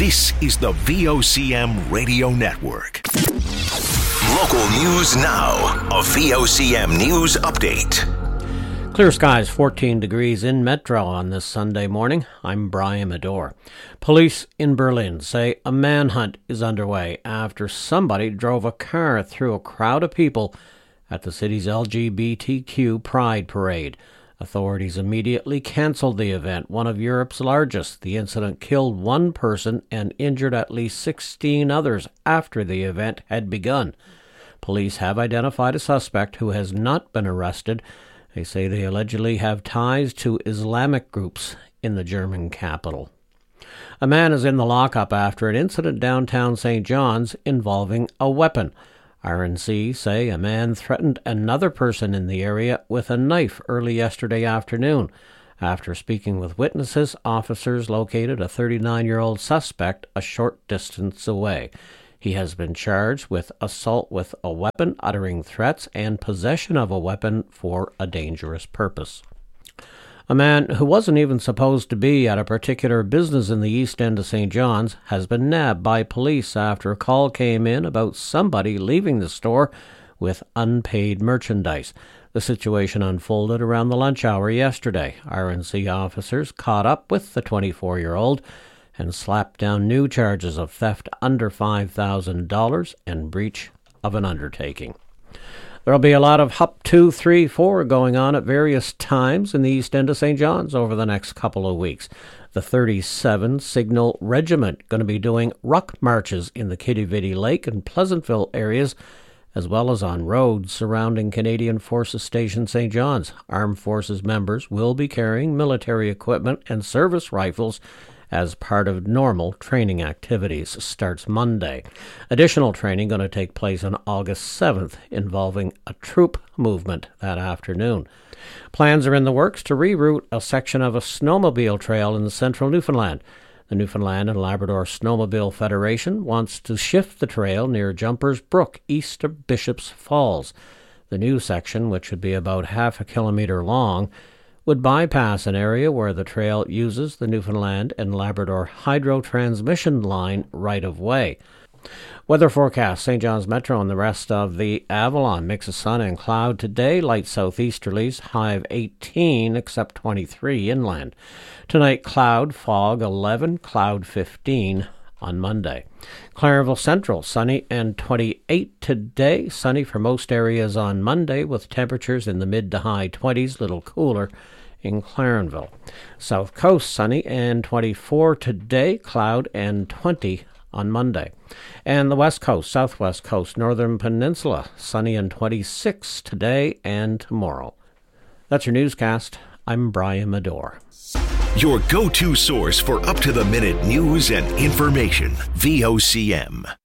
This is the VOCM Radio Network. Local news now. A VOCM News Update. Clear skies, 14 degrees in Metro on this Sunday morning. I'm Brian Medore. Police in Berlin say a manhunt is underway after somebody drove a car through a crowd of people at the city's LGBTQ Pride Parade. Authorities immediately canceled the event, one of Europe's largest. The incident killed one person and injured at least 16 others after the event had begun. Police have identified a suspect who has not been arrested. They say they allegedly have ties to Islamic groups in the German capital. A man is in the lockup after an incident downtown St. John's involving a weapon. RNC say a man threatened another person in the area with a knife early yesterday afternoon. After speaking with witnesses, officers located a 39-year-old suspect a short distance away. He has been charged with assault with a weapon, uttering threats, and possession of a weapon for a dangerous purpose. A man who wasn't even supposed to be at a particular business in the East End of St. John's has been nabbed by police after a call came in about somebody leaving the store with unpaid merchandise. The situation unfolded around the lunch hour yesterday. RNC officers caught up with the 24-year-old and slapped down new charges of theft under $5,000 and breach of an undertaking. There'll be a lot of HUP 2, 3, 4 going on at various times in the East End of St. John's over the next couple of weeks. The 37 Signal Regiment going to be doing ruck marches in the Kiddie Lake and Pleasantville areas, as well as on roads surrounding Canadian Forces Station St. John's. Armed Forces members will be carrying military equipment and service rifles as part of normal training activities. Starts Monday. Additional training going to take place on August 7th, involving a troop movement that afternoon. Plans are in the works to reroute a section of a snowmobile trail in central Newfoundland. The Newfoundland and Labrador Snowmobile Federation wants to shift the trail near Jumpers Brook, east of Bishops Falls. The new section, which would be about half a kilometre long, would bypass an area where the trail uses the Newfoundland and Labrador hydro transmission line right-of-way. Weather forecast: St. John's Metro and the rest of the Avalon. Mix of sun and cloud today. Light southeasterlies. High of 18, except 23 inland. Tonight, cloud, fog 11, cloud 15 on Monday. Clarenville Central, sunny and 28 today. Sunny for most areas on Monday, with temperatures in the mid to high 20s, little cooler in Clarenville. South Coast, sunny and 24 today. Cloud and 20 on Monday. And the West Coast, Southwest Coast, Northern Peninsula, sunny and 26 today and tomorrow. That's your newscast. I'm Brian Medore. Your go-to source for up-to-the-minute news and information. VOCM.